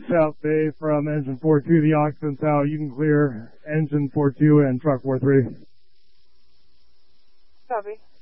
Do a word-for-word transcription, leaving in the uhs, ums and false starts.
South Bay from engine four two, the occupants out. You can clear engine four two and truck four three. Copy.